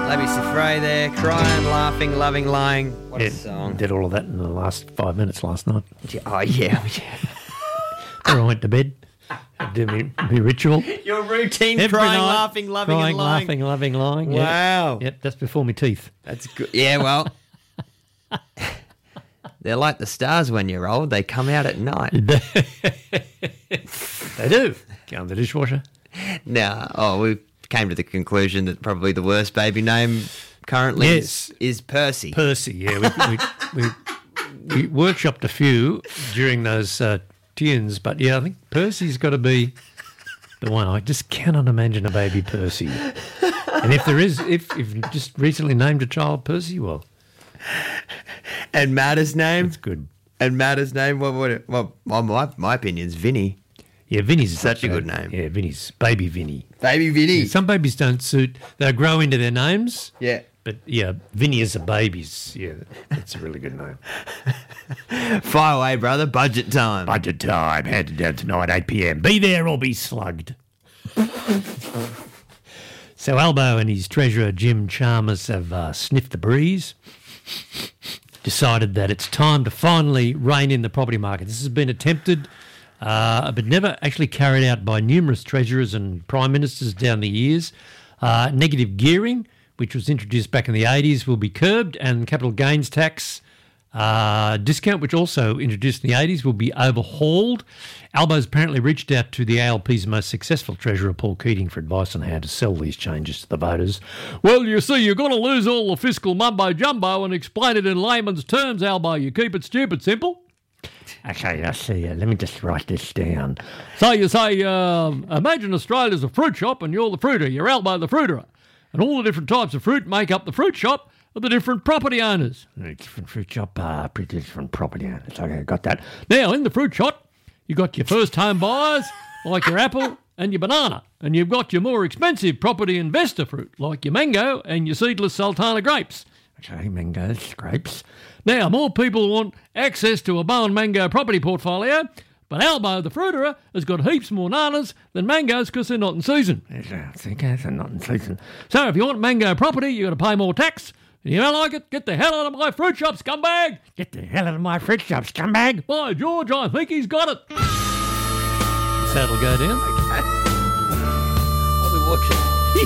Labby Sifray there, crying, laughing, loving, lying. What a song. Did all of that in the last 5 minutes last night. Oh, yeah. Before I went to bed. I did my ritual. Your routine, Every crying, night, laughing, loving, crying, and lying. laughing, loving, lying. Wow. Yep, that's before my teeth. That's good. Yeah, well, they're like the stars when you're old. They come out at night. They do. Go in the dishwasher. Now, we came to the conclusion that probably the worst baby name currently is Percy. Percy, yeah. We workshopped a few during those tunes, but yeah, I think Percy's got to be the one. I just cannot imagine a baby Percy. And if there is, if you've just recently named a child Percy, well. And Matta's name? It's good. And Matta's name? Well, my opinion's Vinny. Yeah, Vinny's such a good name. Yeah, Vinny's. Baby Vinny. Baby Vinny. Yeah, some babies don't suit. They grow into their names. Yeah. But, yeah, Vinny is a baby's. Yeah, that's a really good name. Fire away, brother. Budget time. Budget time. Handed down tonight, 8 p.m. Be there or be slugged. So Albo and his treasurer, Jim Chalmers, have sniffed the breeze, decided that it's time to finally rein in the property market. This has been attempted, but never actually carried out by numerous treasurers and prime ministers down the years. Negative gearing, which was introduced back in the 80s, will be curbed, and capital gains tax discount, which also introduced in the 80s, will be overhauled. Albo's apparently reached out to the ALP's most successful treasurer, Paul Keating, for advice on how to sell these changes to the voters. Well, you see, you're going to lose all the fiscal mumbo-jumbo and explain it in layman's terms, Albo. You keep it stupid simple. Okay, I see. Let me just write this down. So you say, imagine Australia's a fruit shop and you're the fruiter. You're Albo the fruiterer. And all the different types of fruit make up the fruit shop of the different property owners. Different fruit shop, different property owners. Okay, got that. Now, in the fruit shop, you've got your first home buyers, like your apple and your banana. And you've got your more expensive property investor fruit, like your mango and your seedless sultana grapes. Okay, mangoes, grapes. Now, more people want access to a Bowen mango property portfolio, but Albo, the fruiterer, has got heaps more nanas than mangoes because they're not in season. They're not in season. So if you want mango property, you've got to pay more tax. If you don't like it, get the hell out of my fruit shop, scumbag! Get the hell out of my fruit shop, scumbag! By George, I think he's got it. That's how it'll go down. Okay. I'll be watching.